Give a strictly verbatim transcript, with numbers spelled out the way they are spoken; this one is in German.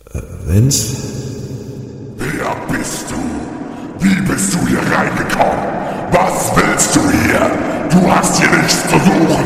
Vince? Wer bist du? Wie bist du hier reingekommen? Was willst du hier? Du hast hier nichts zu suchen.